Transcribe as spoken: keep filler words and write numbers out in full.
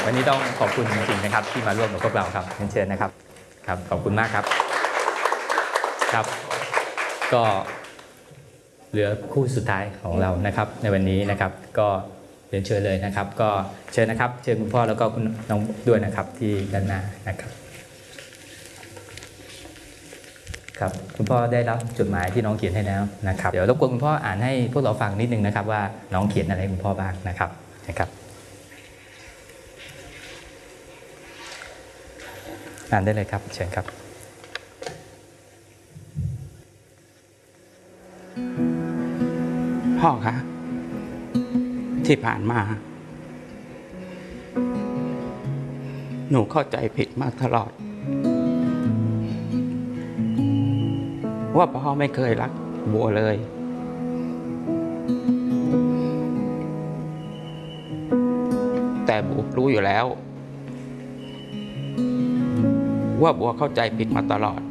วันนี้ต้องขอบคุณจริงๆนะครับที่มาร่วมกับพวกเราครับเชิญนะครับครับขอบคุณมากครับครับก็เหลือคู่สุดท้ายของเรานะครับในวันนี้นะครับก็เรียนเชิญเลยนะครับก็เชิญนะครับเชิญคุณพ่อแล้วก็คุณน้องด้วยนะครับที่ด้านหน้านะครับครับคุณพ่อได้รับจดหมายที่น้องเขียนให้แล้วนะครับเดี๋ยวรบกวนคุณพ่ออ่านให้พวกเราฟังนิดนึงนะครับว่าน้องเขียนอะไรให้คุณพ่อบ้างนะครับนะครับอ่านได้เลยครับเชิญครับพ่อคะที่ผ่านมาหนูเข้าใจผิดมาตลอดว่าพ่อไม่เคยรักบัวเลยแต่บัวรู้อยู่แล้วว่าบัวเข้าใจผิดมาตลอด